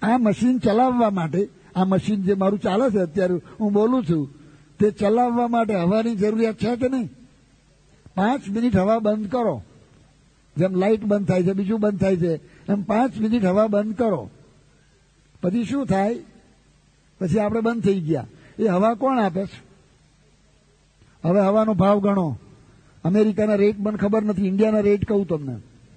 આ મશીન ચલાવવા માટે, આ મશીન જે મારું ચાલે છે અત્યારે હું બોલું છું, તે ચલાવવા માટે હવાની જરૂરિયાત છે કે નહીં? 5 મિનિટ હવા બંધ કરો. જેમ લાઇટ બંધ થાય છે, બીજું બંધ થાય છે, એમ 5 મિનિટ હવા બંધ કરો. પછી શું થાય? પછી આપણે બંધ થઈ ગયા. એ હવા કોણ આપે છે? હવે હવાનો ભાવ ગણો. અમેરિકાના રેટ મને ખબર નથી, ઇન્ડિયાના રેટ કહું તમને.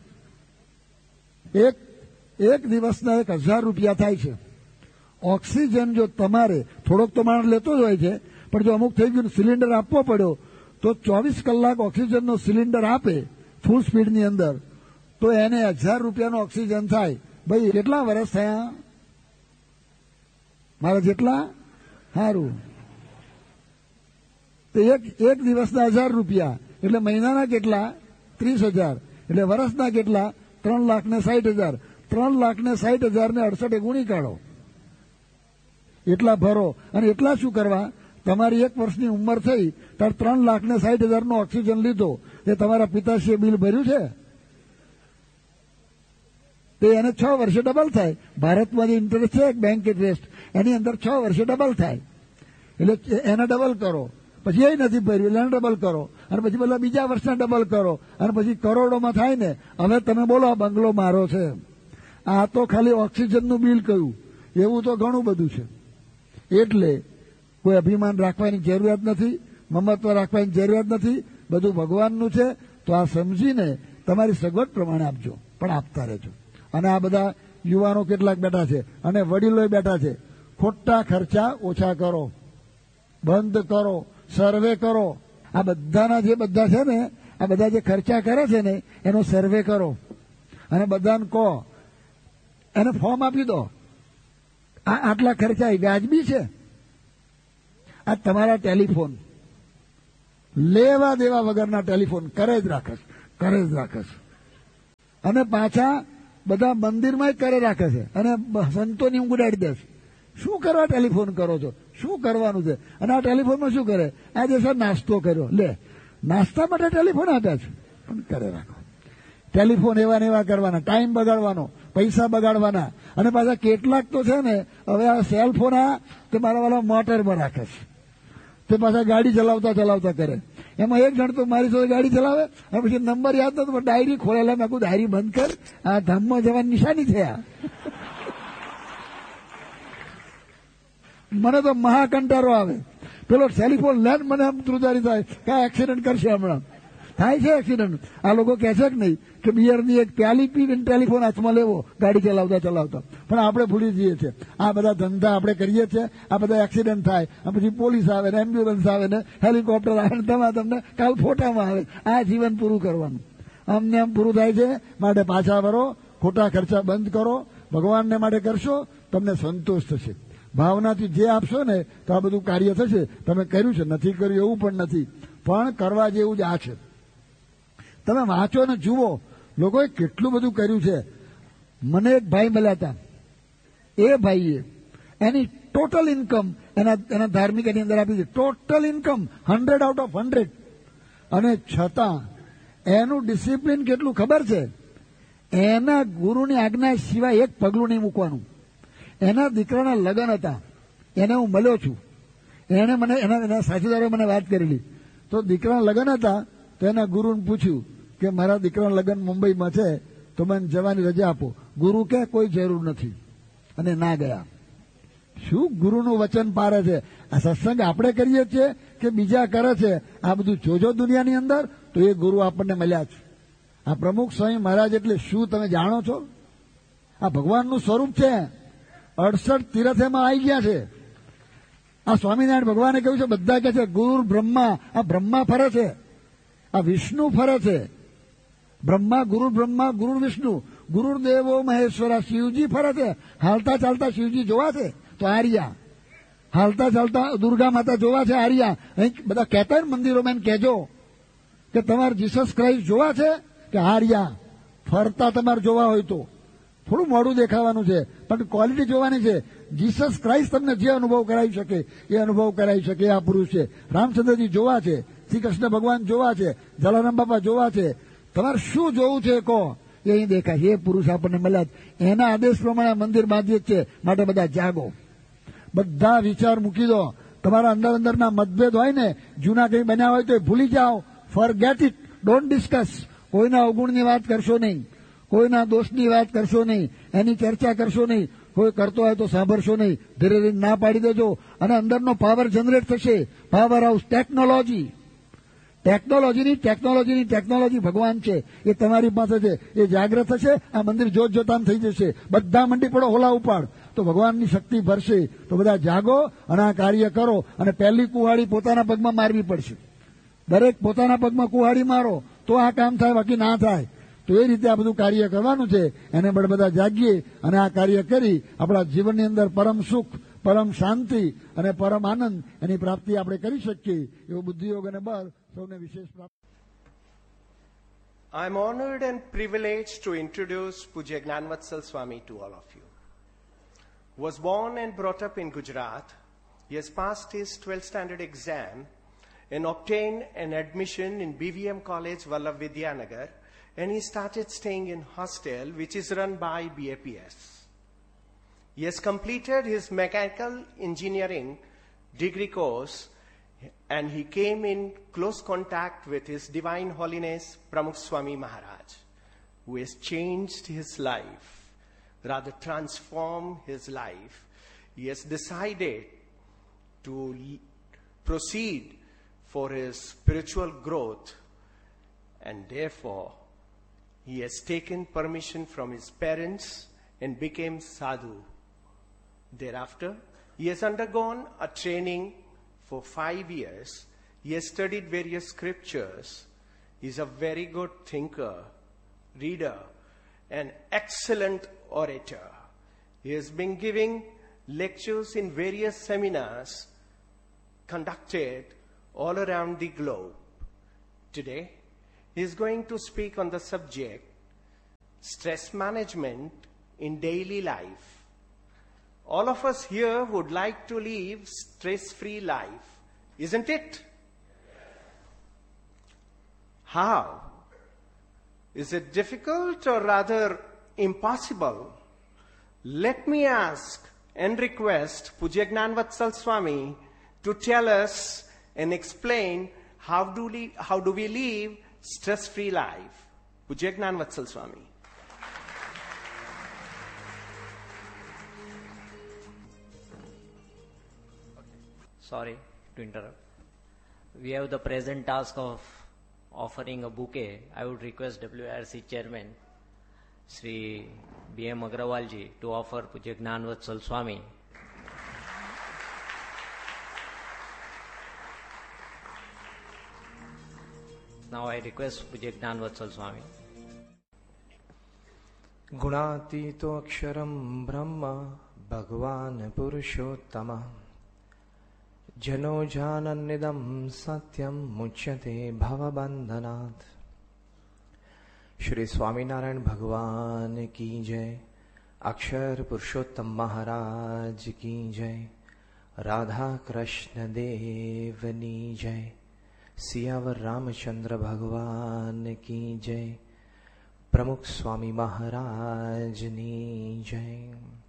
એક દિવસના 1000 રૂપિયા થાય છે. ઓક્સિજન જો તમારે, થોડોક તો માણસ લેતો જ હોય છે, પણ જો અમુક થઈ ગયું સિલિન્ડર આપવો પડ્યો તો 24 કલાક ઓક્સિજનનો સિલિન્ડર આપે ફૂલ સ્પીડની અંદર, તો એને 1000 રૂપિયાનો ઓક્સિજન થાય. ભાઈ કેટલા વર્ષ થયા મારા જેટલા? સારું. તો એક દિવસના 1000 રૂપિયા એટલે મહિનાના કેટલા? 30,000. એટલે વર્ષના કેટલા? 3,60,000. 3,60,000 ને 68 ગુણી કાઢો. એટલા ભરો. અને એટલા શું કરવા? તમારી 1 વર્ષની ઉંમર થઈ ત્યારે 3,60,000 નો ઓક્સિજન લીધો. એ તમારા પિતાશ્રીએ બિલ ભર્યું છે? તે એને 6 વર્ષે ડબલ થાય. ભારતમાં જે ઇન્ટરેસ્ટ છે બેંક ઇન્ટરેસ્ટ, એની અંદર 6 વર્ષે ડબલ થાય. એટલે એને ડબલ કરો. પછી એ નથી ભર્યું એટલે એને ડબલ કરો. અને પછી પેલા બીજા વર્ષના ડબલ કરો. અને પછી કરોડોમાં થાય ને. હવે તમે બોલો આ બંગલો મારો છે. આ તો ખાલી ઓક્સિજનનું બિલ કહ્યું. એવું તો ઘણું બધું છે. એટલે કોઈ અભિમાન રાખવાની જરૂરિયાત નથી, મમત્વ રાખવાની જરૂરિયાત નથી. બધું ભગવાનનું છે. તો આ સમજીને તમારી સગવડ પ્રમાણે આપજો, પણ આપતા રહેજો. અને આ બધા યુવાનો કેટલાક બેઠા છે અને વડીલોય બેઠા છે. ખોટા ખર્ચા ઓછા કરો, બંધ કરો, સર્વે કરો. આ બધાના જે બધા છે ને, આ બધા જે ખર્ચા કરે છે ને, એનો સર્વે કરો અને બધાને કહો, એને ફોર્મ આપી દો. આટલા ખર્ચા વ્યાજબી છે. આ તમારા ટેલિફોન લેવા દેવા વગરના ટેલિફોન કરે જ રાખે છે. અને પાછા બધા મંદિરમાં જ કરે રાખે છે અને સંતોની ઊંઘ ઉડાડી દે છે. શું કરવા ટેલિફોન કરો છો? શું કરવાનું છે? અને આ ટેલિફોનમાં શું કરે? આજે સર નાસ્તો કર્યો, લે નાસ્તા માટે ટેલિફોન આપ્યા છે, પણ કરે રાખો. ટેલિફોન એવા ને એવા કરવાના, ટાઈમ બગાડવાનો, પૈસા બગાડવાના. અને પાછા કેટલાક તો છે ને હવે આ સેલફોન તે મારા વાળા મોટરમાં રાખે છે. તે પાછા ગાડી ચલાવતા કરે. એમાં એક જણ તો મારી સાથે ગાડી ચલાવે અને પછી નંબર યાદ નતો, પણ ડાયરી ખોલેલા. મેં કહું ડાયરી બંધ કર, આ ધામમાં જવાની નિશાની છે આ. મને તો મહાકંટારો આવે. પેલો ટેલિફોન લેન મને આમ ત્રુજારી થાય કે એક્સિડન્ટ કરશે. હમણાં થાય છે એક્સિડન્ટ. આ લોકો કહે છે કે નહીં કે બિયરની એક પ્યાલી પીને ટેલિફોન હાથમાં લેવો ગાડી ચલાવતા. પણ આપણે ભૂલી જઈએ છીએ. આ બધા ધંધા આપણે કરીએ છીએ. આ બધા એક્સિડન્ટ થાય, પછી પોલીસ આવે ને, એમ્બ્યુલન્સ આવે ને, હેલિકોપ્ટર આવે ને, તમને કાલ ફોટામાં આવે. આ જીવન પૂરું કરવાનું અમને આમ પૂરું થાય છે. માટે પાછા વરો, ખોટા ખર્ચા બંધ કરો. ભગવાનને માટે કરશો, તમને સંતોષ થશે. ભાવનાથી જે આપશો ને તો આ બધું કાર્ય થશે. તમે કર્યું છે, નથી કર્યું એવું પણ નથી, પણ કરવા જેવું જ આ છે. તમે વાંચો ને જુઓ, લોકોએ કેટલું બધું કર્યું છે. મને એક ભાઈ મળ્યા હતા. એ ભાઈએ એની ટોટલ ઇન્કમ એના ધાર્મિક એની અંદર આપી છે. Total income 100 out of 100. અને છતાં એનું ડિસિપ્લિન કેટલું ખબર છે? એના ગુરુની આજ્ઞા સિવાય એક પગલું નહીં મૂકવાનું. એના દીકરાના લગ્ન હતા, એને હું મળ્યો છું. એને મને એના સાથીદારોએ મને વાત કરેલી. તો દીકરાના લગ્ન હતા તો એના ગુરુને પૂછ્યું કે મારા દીકરાના લગ્ન મુંબઈમાં છે તો મને જવાની રજા આપો. ગુરુ કે કોઈ જરૂર નથી, અને ના ગયા. શું ગુરુનું વચન પારે છે? આ સત્સંગ આપણે કરીએ છીએ કે બીજા કરે છે? આ બધું જોજો દુનિયાની અંદર, તો એ ગુરુ આપણને મળ્યા છે. આ પ્રમુખ સ્વામી મહારાજ એટલે શું તમે જાણો છો? આ ભગવાનનું સ્વરૂપ છે. 68 તીર્થ એમાં આવી ગયા છે. આ સ્વામિનારાયણ ભગવાને કહ્યું છે, બધા કહે છે ગુરુ બ્રહ્મા. આ બ્રહ્મા ફરે છે, આ વિષ્ણુ ફરે છે. બ્રહ્મા, ગુરુ વિષ્ણુ, ગુરુદેવો મહેશ્વરા. શિવજી ફરે છે. હાલતા ચાલતા શિવજી જોવા છે તો આર્યા, હાલતા ચાલતા દુર્ગા માતા જોવા છે આર્યા. અહીં બધા કહેતા ને મંદિરોમાં, કહેજો કે તમારે જીસસ ક્રાઇસ્ટ જોવા છે કે આર્યા. ફરતા તમારે જોવા હોય તો થોડું મોડું દેખાવાનું છે, પણ ક્વોલિટી જોવાની છે. જીસસ ક્રાઇસ્ટ તમને જે અનુભવ કરાવી શકે એ અનુભવ કરાવી શકે આ પુરુષ છે. રામચંદ્રજી જોવા છે, શ્રી કૃષ્ણ ભગવાન જોવા છે, જલારામ બાપા જોવા છે. તમારે શું જોવું છે કહો, એ અહીં દેખાય. એ પુરુષ આપણને મળ્યા એના આદેશ પ્રમાણે મંદિર બાંધીએ છે. માટે બધા જાગો, બધા વિચાર મૂકી દો. તમારા અંદરના મતભેદ હોય ને, જૂના કંઈ બન્યા હોય તો એ ભૂલી જાઓ. Forget it, don't discuss. કોઈના અવગુણની વાત કરશો નહીં, કોઈના દોષની વાત કરશો નહીં, એની ચર્ચા કરશો નહીં. કોઈ કરતો હોય તો સાંભળશો નહીં, ધીરે ધીરે ના પાડી દેજો. અને અંદરનો પાવર જનરેટ થશે. પાવર હાઉસ ટેકનોલોજી, ટેકનોલોજી ભગવાન છે, એ તમારી પાસે છે. એ જાગ્રત થશે, આ મંદિર જોત જોતામ થઈ જશે. બધા મંડી પડો, હોલા ઉપાડ, તો ભગવાનની શક્તિ ભરશે. તો બધા જાગો અને આ કાર્ય કરો. અને પહેલી કુહાડી પોતાના પગમાં મારવી પડશે. દરેક પોતાના પગમાં કુહાડી મારો તો આ કામ થાય, બાકી ના થાય. તો એ રીતે આ બધું કાર્ય કરવાનું છે. એને બધા જાગીએ અને આ કાર્ય કરી આપણા જીવનની અંદર પરમ સુખ, પરમ શાંતિ અને પરમ આનંદ એની પ્રાપ્તિ આપણે કરી શકીએ. એવો બુદ્ધિયોગ અને બળ સૌને વિશેષ પ્રાપ્ત. I am honored and privileged to introduce Pujya Gnanvatsal Swami to all of you. He was born and brought up in Gujarat. He has passed his 12th standard exam and obtained an admission in BVM College, Vallabh Vidyanagar, and he started staying in hostel which is run by BAPS. He has completed his mechanical engineering degree course and he came in close contact with His Divine Holiness Pramukh Swami Maharaj, who has changed his life, rather transformed his life. He has decided to proceed for his spiritual growth, and therefore he has taken permission from his parents and became sadhu. Thereafter, he has undergone a training for 5 years. He has studied various scriptures. He is a very good thinker, reader, and excellent orator. He has been giving lectures in various seminars conducted all around the globe. Today, he is going to speak on the subject, stress management in daily life. All of us here would like to live stress-free life, isn't it? How? Is it difficult or rather impossible? Let me ask and request Pujya Gnanvatsal Swami to tell us and explain how do we live stress-free life. Pujya Gnanvatsal Swami. Sorry to interrupt. We have the present task of offering a bouquet. I would request WRC Chairman Sri B.M. Agrawalji to offer Pujya Gnanvatsal Swami. Now I request Pujya Gnanvatsal Swami. गुणातीतो अक्षरं ब्रह्म भगवान् पुरुषोत्तमः जनो जानन्निदं सत्यं मुच्यते भवबन्धनात्. श्री स्वामीनारायण भगवान की जय, अक्षर पुरुषोत्तम महाराज की जय, राधा कृष्ण देवनी जय, सियावर रामचंद्र भगवान की जय, प्रमुख स्वामी महाराज नी जय.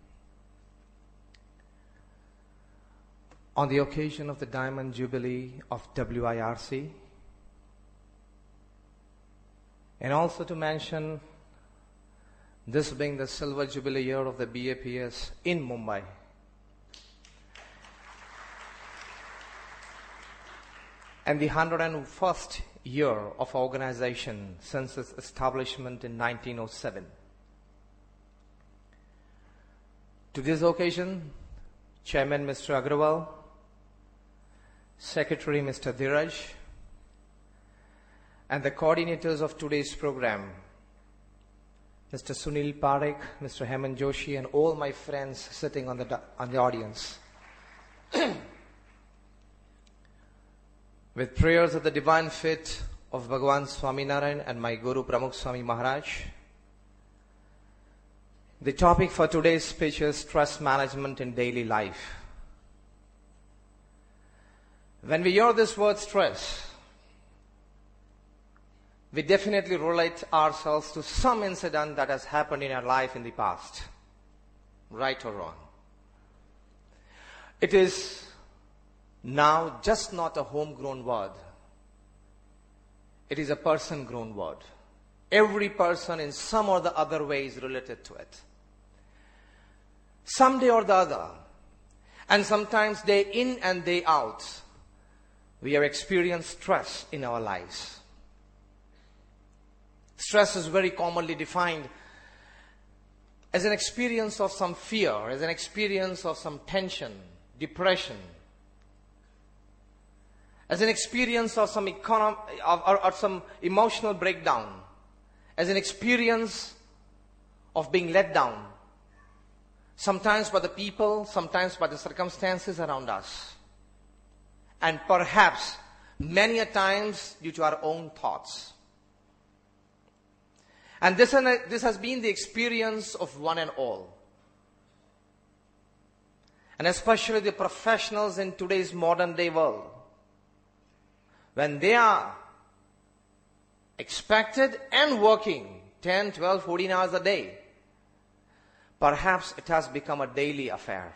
On the occasion of the Diamond Jubilee of WIRC, and also to mention this being the Silver Jubilee year of the BAPS in Mumbai, and the 101st year of organization since its establishment in 1907. To this occasion, Chairman Mr. Agrawal, Secretary Mr. Dhiraj, and the coordinators of today's program, Mr. Sunil Parekh, Mr. Hemant Joshi, and all my friends sitting on the audience. With prayers at the divine feet of Bhagavan Swaminarayan and my Guru Pramukh Swami Maharaj, the topic for today's speech is stress management in daily life. When we hear this word stress, we definitely relate ourselves to some incident that has happened in our life in the past, right or wrong. It is now just not a homegrown word. It is a person-grown word. Every person in some or the other way is related to it. Someday or the other, and sometimes day in and day out, we have experienced stress in our lives. Stress is very commonly defined as an experience of some fear, as an experience of some tension, depression, as an experience of some or some emotional breakdown, as an experience of being let down, sometimes by the people, sometimes by the circumstances around us, and perhaps many a times due to our own thoughts. And this has been the experience of one and all. And especially the professionals in today's modern day world. When they are expected and working 10, 12, 14 hours a day, perhaps it has become a daily affair.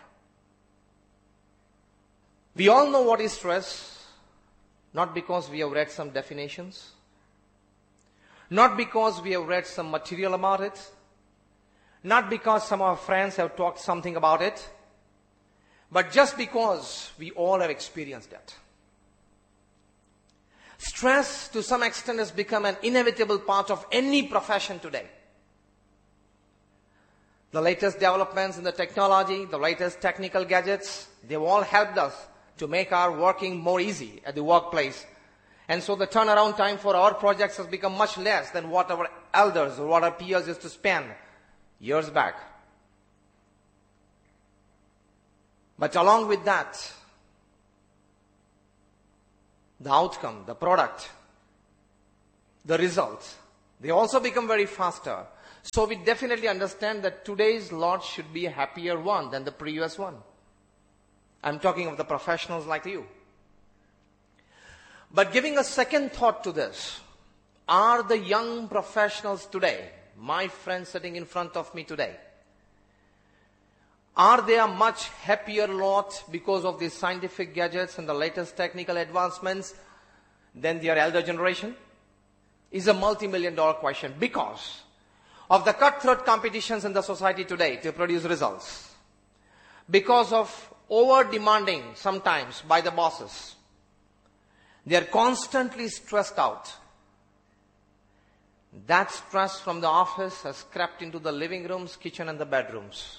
We all know what is stress, not because we have read some definitions, not because we have read some material about it, not because some of our friends have talked something about it, but just because we all have experienced it. Stress, to some extent, has become an inevitable part of any profession today. The latest developments in the technology, the latest technical gadgets, they've all helped us to make our working more easy at the workplace. And so the turnaround time for our projects has become much less than what our elders or what our peers used to spend years back. But along with that, the outcome, the product, the result, they also become very faster. So we definitely understand that today's lot should be a happier one than the previous one. I'm talking of the professionals like you. But giving a second thought to this, are the young professionals today, my friends sitting in front of me today, are they a much happier lot because of these scientific gadgets and the latest technical advancements than their elder generation? Is a multi-million-dollar question because of the cutthroat competitions in the society today to produce results. Because of over-demanding sometimes by the bosses. They are constantly stressed out. That stress from the office has crept into the living rooms, kitchen and the bedrooms.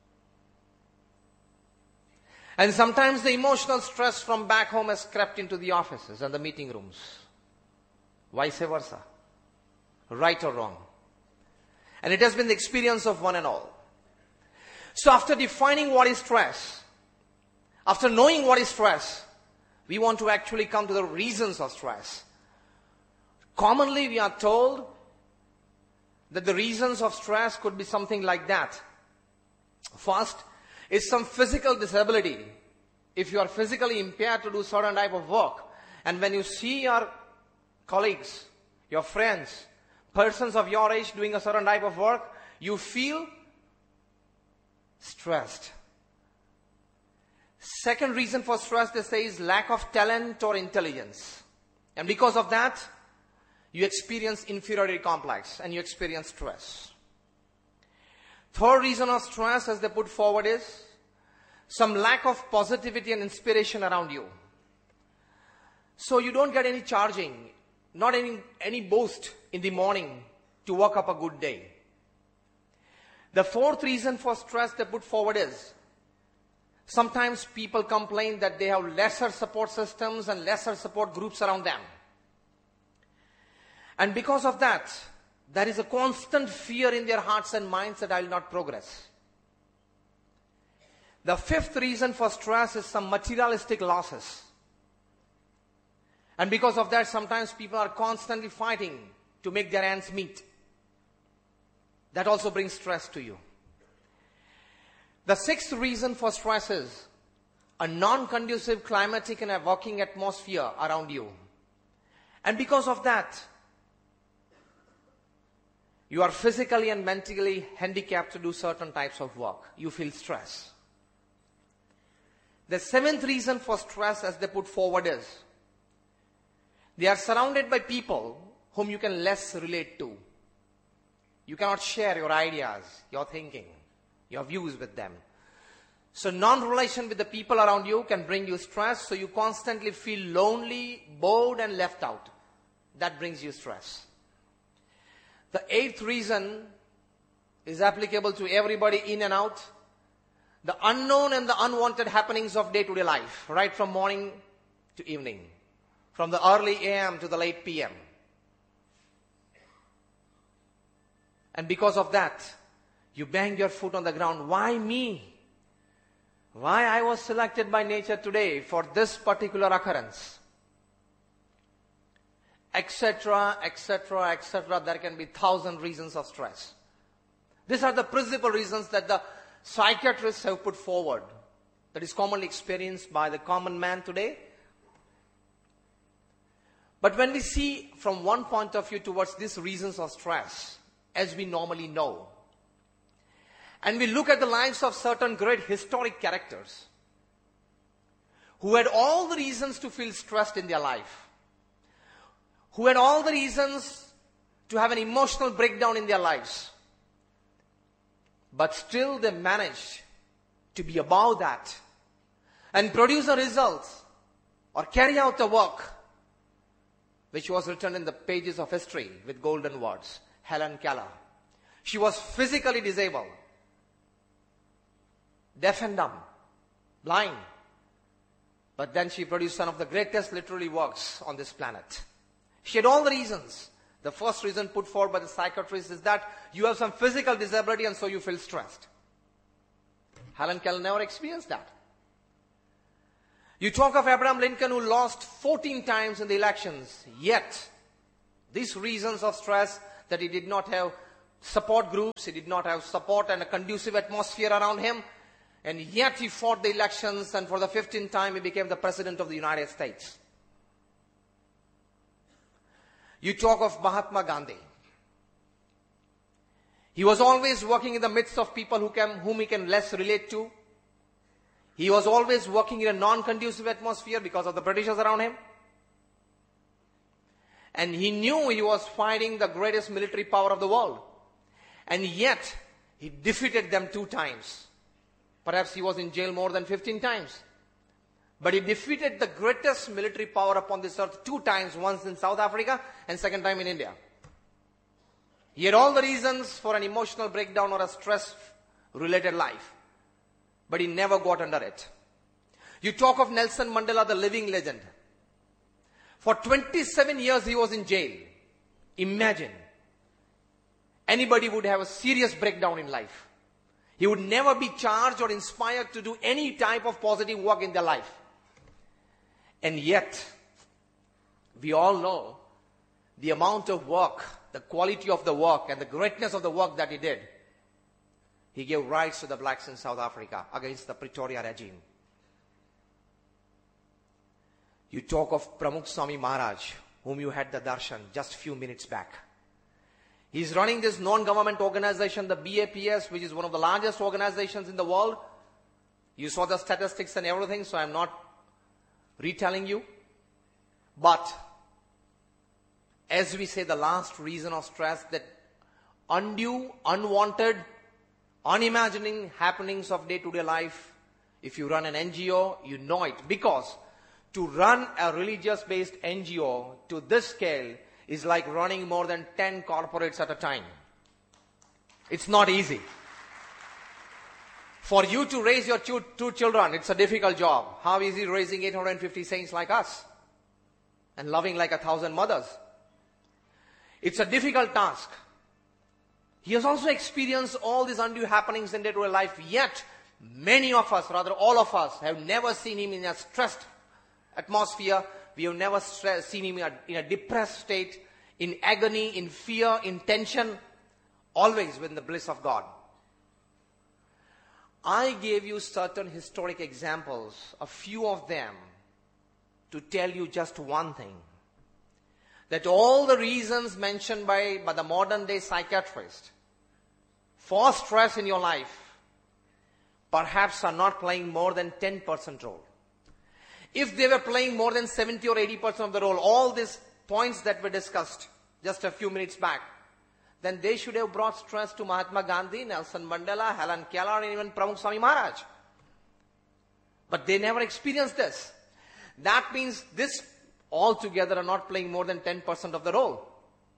And sometimes the emotional stress from back home has crept into the offices and the meeting rooms. Vice versa. Right or wrong. And it has been the experience of one and all. So after defining what is stress, after knowing what is stress, we want to actually come to the reasons of stress. Commonly we are told that the reasons of stress could be something like that. First, is some physical disability. If you are physically impaired to do certain type of work, and when you see your colleagues, your friends, persons of your age doing a certain type of work, you feel stressed. Second reason for stress, they say, is lack of talent or intelligence. And because of that, you experience inferiority complex and you experience stress. Third reason of stress, as they put forward, is some lack of positivity and inspiration around you. So you don't get any charging, not any boost in the morning to work up a good day. The fourth reason for stress they put forward is sometimes people complain that they have lesser support systems and lesser support groups around them. And because of that, there is a constant fear in their hearts and minds that I will not progress. The fifth reason for stress is some materialistic losses. And because of that, sometimes people are constantly fighting to make their ends meet. That also brings stress to you. The sixth reason for stress is a non-conducive climatic and a working atmosphere around you. And because of that, You are physically and mentally handicapped to do certain types of work. You feel stress. The seventh reason for stress, as they put forward, is they are surrounded by people whom you can less relate to. You cannot share your ideas, your thinking, your views with them. So non-relation with the people around you can bring you stress, so you constantly feel lonely, bored, and left out. That brings you stress. The eighth reason is applicable to everybody in and out. The unknown and the unwanted happenings of day-to-day life, right from morning to evening, from the early AM to the late PM. And because of that, you bang your foot on the ground. Why me? Why I was selected by nature today for this particular occurrence? Etc., etc., etc. There can be 1,000 reasons of stress. These are the principal reasons that the psychiatrists have put forward, that is commonly experienced by the common man today. But when we see from one point of view towards these reasons of stress, as we normally know, and we look at the lives of certain great historic characters who had all the reasons to feel stressed in their life, who had all the reasons to have an emotional breakdown in their lives, but still they managed to be above that and produce a result or carry out the work which was written in the pages of history with golden words. Helen Keller. She was physically disabled, deaf and dumb, blind. But then she produced one of the greatest literary works on this planet. She had all the reasons. The first reason put forward by the psychiatrist is that you have some physical disability and so you feel stressed. Helen Keller never experienced that. You talk of Abraham Lincoln, who lost 14 times in the elections, yet these reasons of stress, that he did not have support groups, he did not have support and a conducive atmosphere around him, and yet he fought the elections, and for the 15th time he became the President of the United States. You talk of Mahatma Gandhi. He was always working in the midst of people whom he can less relate to. He was always working in a non-conducive atmosphere because of the Britishers around him. And he knew he was fighting the greatest military power of the world. And yet, he defeated them 2 times. Perhaps he was in jail more than 15 times. But he defeated the greatest military power upon this earth 2 times, once in South Africa and second time in India. He had all the reasons for an emotional breakdown or a stress-related life. But he never got under it. You talk of Nelson Mandela, the living legend. For 27 years he was in jail. Imagine. Anybody would have a serious breakdown in life. He would never be charged or inspired to do any type of positive work in their life. And yet, we all know the amount of work, the quality of the work, and the greatness of the work that he did. He gave rights to the blacks in South Africa against the Pretoria regime. You talk of Pramukh Swami Maharaj, whom you had the darshan just a few minutes back. He's running this non-government organization, the BAPS, which is one of the largest organizations in the world. You saw the statistics and everything, so I'm not retelling you. But, as we say, the last reason of stress, that undue, unwanted, unimagining happenings of day-to-day life. If you run an NGO, you know it. Because to run a religious-based NGO to this scale is like running more than 10 corporates at a time. It's not easy. For you to raise your 2 children, it's a difficult job. How easy raising 850 saints like us and loving like 1,000 mothers? It's a difficult task. He has also experienced all these undue happenings in day-to-day life, yet many of us, rather all of us, have never seen him in a stressed atmosphere. We have never seen him in a depressed state, in agony, in fear, in tension, always within the bliss of God. I gave you certain historic examples, a few of them, to tell you just one thing. that all the reasons mentioned by the modern day psychiatrist for stress in your life perhaps are not playing more than 10% role. If they were playing more than 70 or 80% of the role, all these points that were discussed just a few minutes back, then they should have brought stress to Mahatma Gandhi, Nelson Mandela, Helen Keller, and even Pramukh Swami Maharaj. But they never experienced this. That means this altogether are not playing more than 10% of the role.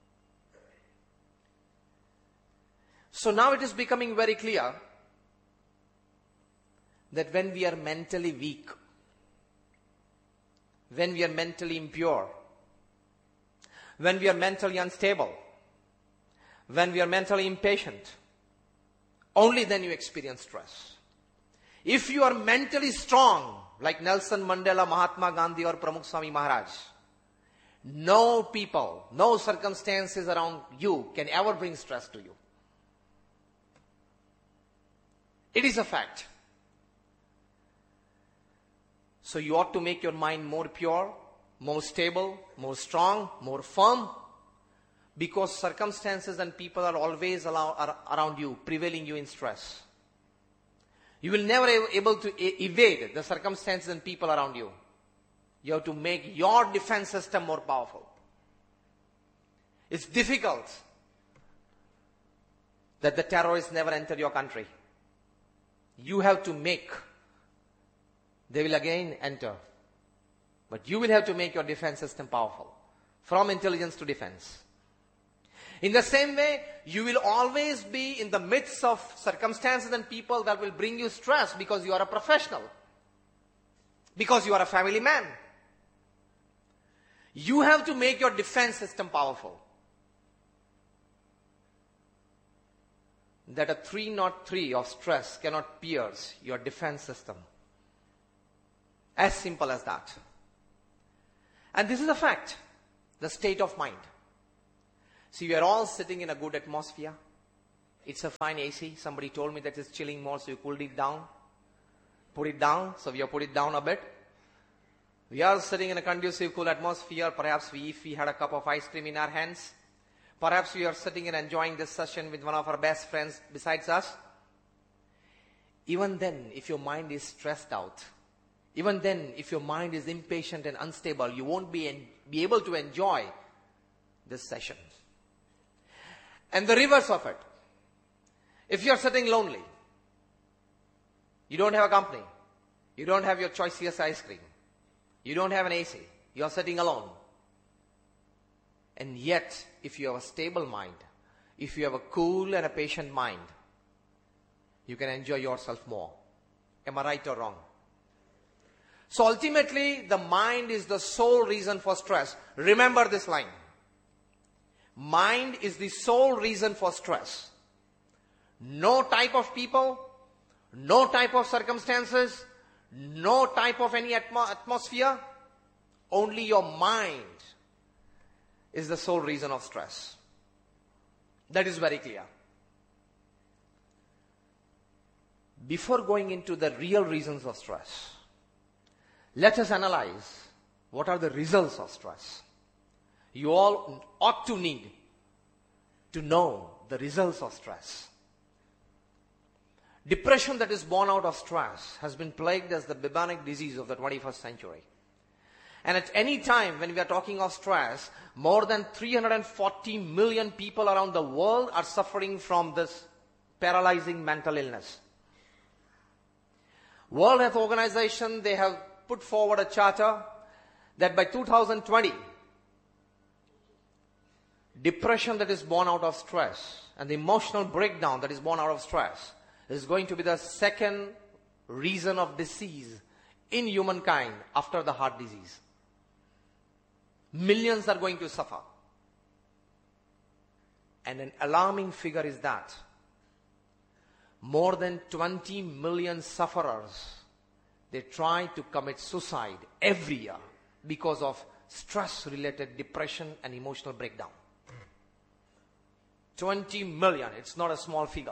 So now it is becoming very clear that when we are mentally weak, when we are mentally impure, when we are mentally unstable, when we are mentally impatient, only then you experience stress. If you are mentally strong, like Nelson Mandela, Mahatma Gandhi or Pramukh Swami Maharaj, no people, no circumstances around you can ever bring stress to you. It is a fact. So you ought to make your mind more pure, more stable, more strong, more firm, because circumstances and people are always around you, prevailing you in stress. You will never be able to evade the circumstances and people around you. You have to make your defense system more powerful. It's difficult that the terrorists never enter your country. You have to make. They will again enter. But you will have to make your defense system powerful. From intelligence to defense. In the same way, you will always be in the midst of circumstances and people that will bring you stress because you are a professional. Because you are a family man. You have to make your defense system powerful. That a 303 of stress cannot pierce your defense system. As simple as that. And this is a fact. The state of mind. See, we are all sitting in a good atmosphere. It's a fine AC. Somebody told me that it's chilling more, so you cooled it down. Put it down, so we have put it down a bit. We are sitting in a conducive, cool atmosphere. Perhaps if we had a cup of ice cream in our hands. Perhaps we are sitting and enjoying this session with one of our best friends besides us. Even then, if your mind is stressed out, even then, if your mind is impatient and unstable, you won't be able to enjoy this session. And the reverse of it. If you are sitting lonely, you don't have a company, you don't have your choicest ice cream, you don't have an AC, you are sitting alone. And yet, if you have a stable mind, if you have a cool and a patient mind, you can enjoy yourself more. Am I right or wrong? So ultimately, the mind is the sole reason for stress. Remember this line. Mind is the sole reason for stress. No type of people, no type of circumstances, no type of any atmosphere, only your mind is the sole reason of stress. That is very clear. Before going into the real reasons of stress, let us analyze what are the results of stress. You all ought to need to know the results of stress. Depression that is born out of stress has been plagued as the bubonic disease of the 21st century. And at any time when we are talking of stress, more than 340 million people around the world are suffering from this paralyzing mental illness. World Health Organization, they have put forward a charter that by 2020, depression that is born out of stress and the emotional breakdown that is born out of stress is going to be the second reason of disease in humankind after the heart disease. Millions are going to suffer. And an alarming figure is that more than 20 million sufferers, they try to commit suicide every year because of stress-related depression and emotional breakdown. 20 million, it's not a small figure.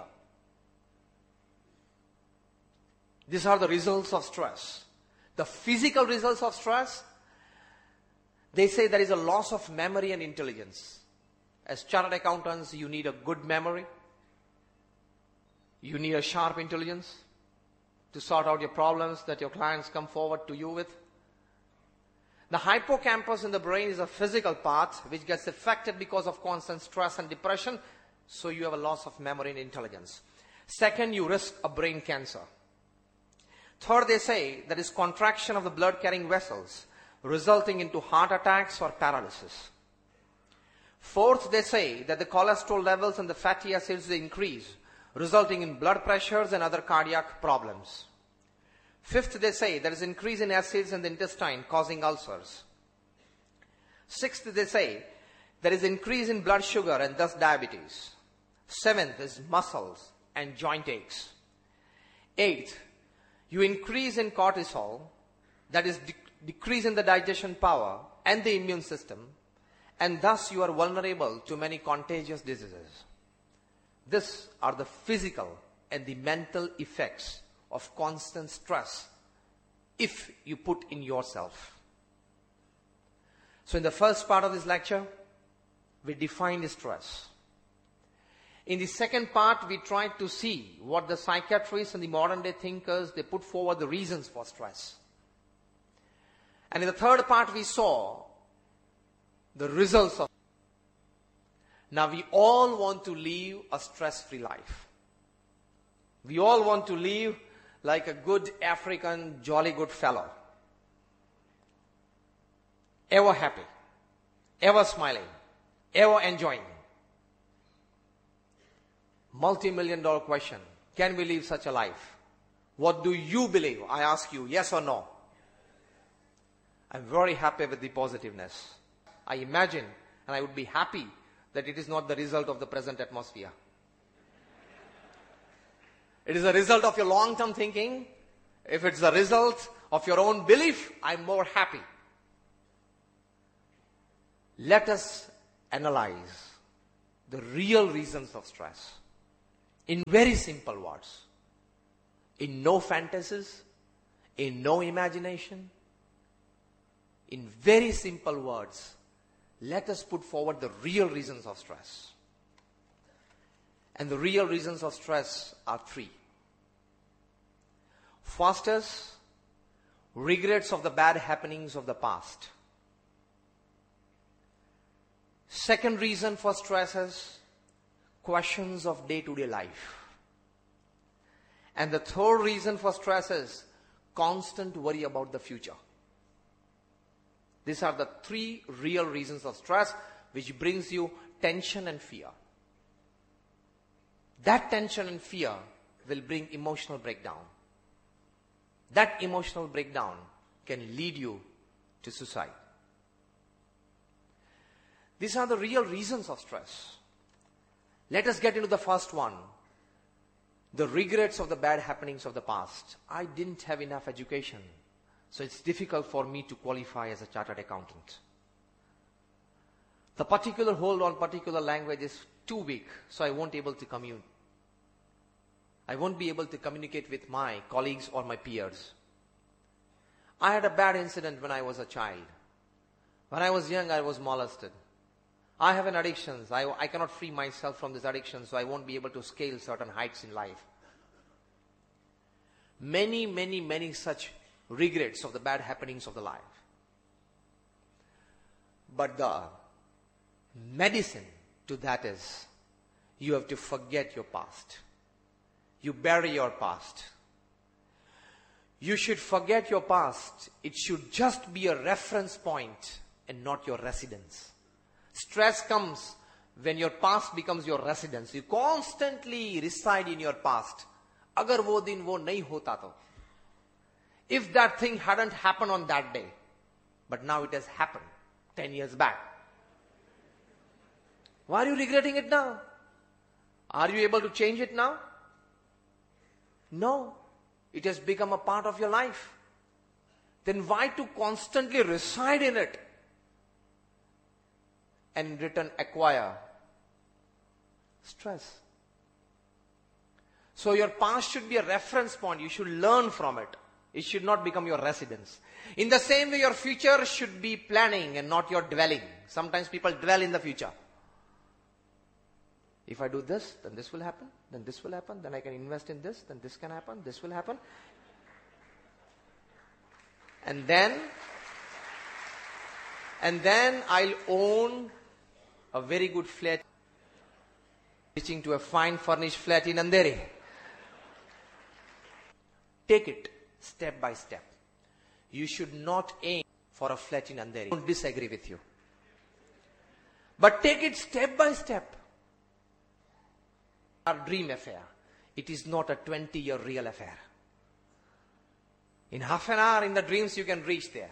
These are the results of stress. The physical results of stress, They say there is a loss of memory and intelligence. As chartered accountants, you need a good memory. You need a sharp intelligence to sort out your problems that your clients come forward to you with. The hippocampus in the brain is a physical part which gets affected because of constant stress and depression. So you have a loss of memory and intelligence. Second, you risk a brain cancer. Third, they say there is contraction of the blood carrying vessels, resulting into heart attacks or paralysis. Fourth, they say that the cholesterol levels and the fatty acids increase, resulting in blood pressures and other cardiac problems. Fifth, they say there is increase in acids in the intestine causing ulcers. Sixth, they say there is increase in blood sugar and thus diabetes. Seventh is muscles and joint aches. Eighth, you increase in cortisol, that is decrease in the digestion power and the immune system, and thus you are vulnerable to many contagious diseases. These are the physical and the mental effects of constant stress if you put in yourself. So in the first part of this lecture, we defined stress. In the second part, we tried to see what the psychiatrists and the modern day thinkers, they put forward the reasons for stress. And in the third part, we saw the results of. Now we all want to live a stress-free life. We all want to live like a good African, jolly good fellow. Ever happy, ever smiling, ever enjoying. Multi-million-dollar question. Can we live such a life? What do you believe? I ask you, yes or no? I'm very happy with the positiveness. I imagine, and I would be happy that it is not the result of the present atmosphere. It is a result of your long-term thinking. If it's a result of your own belief, I'm more happy. Let us analyze the real reasons of stress in very simple words, in no fantasies, in no imagination, in very simple words. Let us put forward the real reasons of stress. And the real reasons of stress are three. First is regrets of the bad happenings of the past. Second reason for stress is questions of day-to-day life. And the third reason for stress is constant worry about the future. These are the three real reasons of stress which brings you tension and fear. That tension and fear will bring emotional breakdown. That emotional breakdown can lead you to suicide. These are the real reasons of stress. Let us get into the first one. The regrets of the bad happenings of the past. I didn't have enough education, so it's difficult for me to qualify as a chartered accountant. The particular hold on particular language is too weak, so I won't be able to commute. I won't be able to communicate with my colleagues or my peers. I had a bad incident when I was a child. When I was young, I was molested. I have an addiction. I cannot free myself from this addiction, so I won't be able to scale certain heights in life. Many such regrets of the bad happenings of the life. But the medicine to that is you have to forget your past. You bury your past. You should forget your past. It should just be a reference point and not your residence. Stress comes when your past becomes your residence. You constantly reside in your past. Agar wo din wo nahi hota to. If that thing hadn't happened on that day, but now it has happened 10 years back. Why are you regretting it now? Are you able to change it now? No. It has become a part of your life. Then why to constantly reside in it? And in return acquire stress. So your past should be a reference point. You should learn from it. It should not become your residence. In the same way, your future should be planning and not your dwelling. Sometimes people dwell in the future. If I do this, then this will happen, then this will happen, then I can invest in this, then this can happen, this will happen. And then I'll own a very good flat, reaching to a fine furnished flat in Andheri. Take it step by step. You should not aim for a flat in Andheri. I don't disagree with you. But take it step by step. Our dream affair. It is not a 20-year real affair. In half an hour in the dreams you can reach there.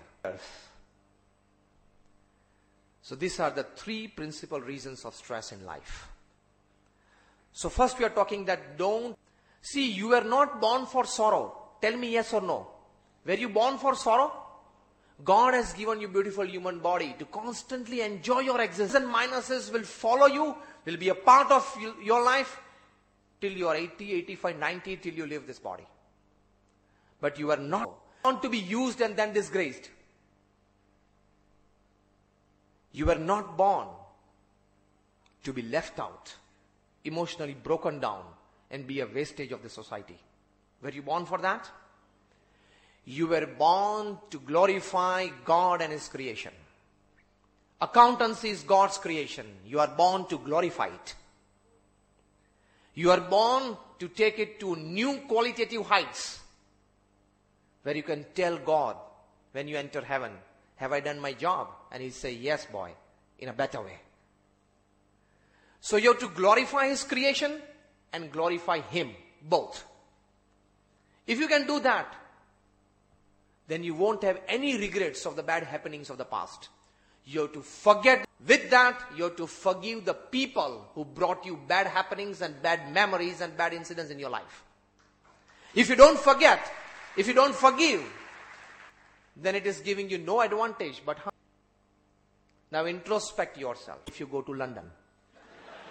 So these are the three principal reasons of stress in life. So first we are talking that see, you were not born for sorrow. Tell me yes or no. Were you born for sorrow? God has given you beautiful human body to constantly enjoy your existence. And minuses will follow you, will be a part of your life till you are 80, 85, 90, till you leave this body. But you are not born to be used and then disgraced. You were not born to be left out, emotionally broken down, and be a wastage of the society. Were you born for that? You were born to glorify God and His creation. Accountancy is God's creation. You are born to glorify it. You are born to take it to new qualitative heights, where you can tell God when you enter heaven, have I done my job? And He'll say, yes, boy, in a better way. So you have to glorify His creation and glorify Him, both. If you can do that, then you won't have any regrets of the bad happenings of the past. You have to forget. With that, you have to forgive the people who brought you bad happenings and bad memories and bad incidents in your life. If you don't forget, if you don't forgive, then it is giving you no advantage. But now introspect yourself. If you go to London,